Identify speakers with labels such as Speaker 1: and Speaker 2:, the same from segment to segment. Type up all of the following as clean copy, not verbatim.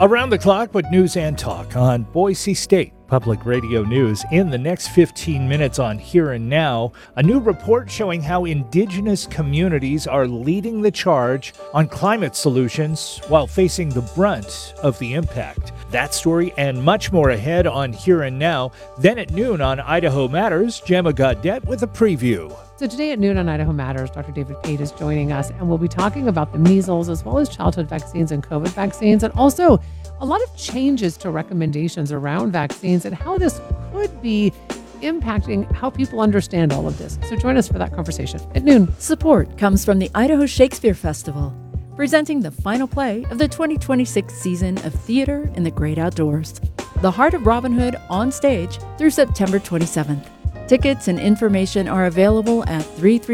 Speaker 1: Around the clock with news and talk on Boise State Public Radio News. In the next 15 minutes on Here and Now, a new report showing how indigenous communities are leading the charge on climate solutions while facing the brunt of the impact. That story and much more ahead on Here and Now. Then at noon on Idaho Matters, Gemma Gaudette with a preview.
Speaker 2: So today at noon on Idaho Matters, Dr. David Pate is joining us, and we'll be talking about the measles as well as childhood vaccines and COVID vaccines, and also a lot of changes to recommendations around vaccines and how this could be impacting how people understand all of this. So join us for that conversation at noon.
Speaker 3: Support comes from the Idaho Shakespeare Festival, presenting the final play of the 2026 season of Theater in the Great Outdoors, The Heart of Robin Hood on stage through September 27th. Tickets and information are available at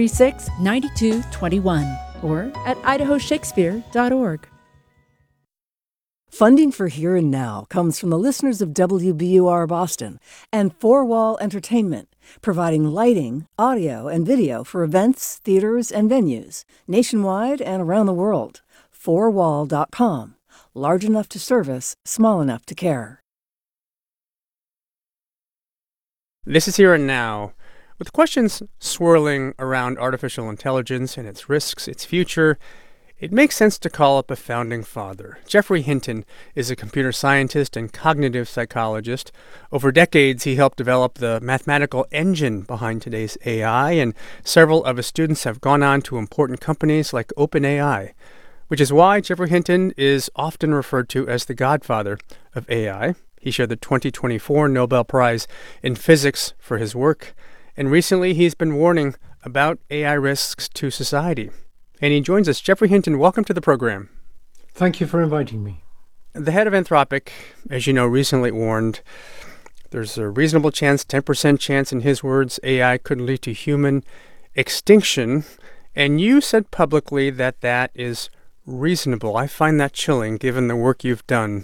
Speaker 3: 336-9221 or at idahoshakespeare.org.
Speaker 4: Funding for Here and Now comes from the listeners of WBUR Boston and Four Wall Entertainment, providing lighting, audio, and video for events, theaters, and venues nationwide and around the world. Fourwall.com. Large enough to service, small enough to care.
Speaker 5: This is Here and Now. With questions swirling around artificial intelligence and its risks, its future, it makes sense to call up a founding father. Geoffrey Hinton is a computer scientist and cognitive psychologist. Over decades, he helped develop the mathematical engine behind today's AI, and several of his students have gone on to important companies like OpenAI, which is why Geoffrey Hinton is often referred to as the godfather of AI. He shared the 2024 Nobel Prize in Physics for his work, and recently he's been warning about AI risks to society. And he joins us. Geoffrey Hinton, welcome to the program.
Speaker 6: Thank you for inviting me.
Speaker 5: The head of Anthropic, as you know, recently warned there's a reasonable chance, 10% chance in his words, AI could lead to human extinction. And you said publicly that that is reasonable. I find that chilling given the work you've done.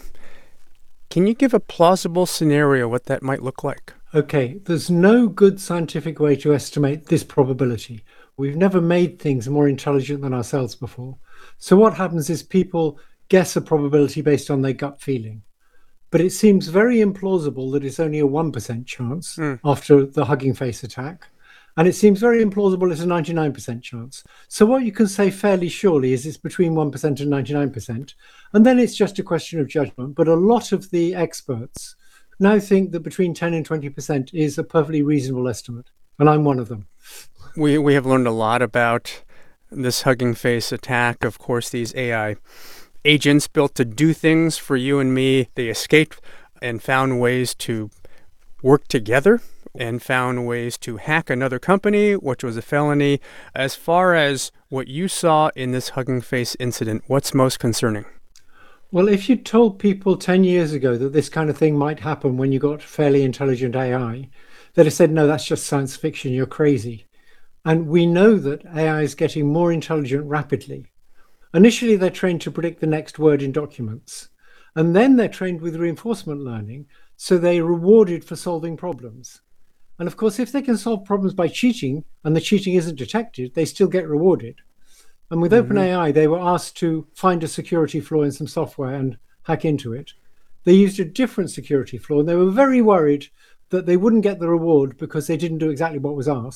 Speaker 5: Can you give a plausible scenario what that might look like?
Speaker 6: Okay, there's no good scientific way to estimate this probability. We've never made things more intelligent than ourselves before. So what happens is people guess a probability based on their gut feeling. But it seems very implausible that it's only a 1% chance after the Hugging Face attack. And it seems very implausible it's a 99% chance. So what you can say fairly surely is it's between 1% and 99%. And then it's just a question of judgment. But a lot of the experts now think that between 10 and 20% is a perfectly reasonable estimate. And I'm one of them.
Speaker 5: We have learned a lot about this Hugging Face attack. Of course, these AI agents built to do things for you and me. They escaped and found ways to work together and found ways to hack another company, which was a felony. As far as what you saw in this Hugging Face incident, what's most concerning?
Speaker 6: Well, if you told people 10 years ago that this kind of thing might happen when you got fairly intelligent AI, they'd have said, no, that's just science fiction, you're crazy. And we know that AI is getting more intelligent rapidly. Initially, they're trained to predict the next word in documents. And then they're trained with reinforcement learning, so they're rewarded for solving problems. And of course, if they can solve problems by cheating, and the cheating isn't detected, they still get rewarded. And with OpenAI, they were asked to find a security flaw in some software and hack into it. They used a different security flaw, and they were very worried that they wouldn't get the reward because they didn't do exactly what was asked.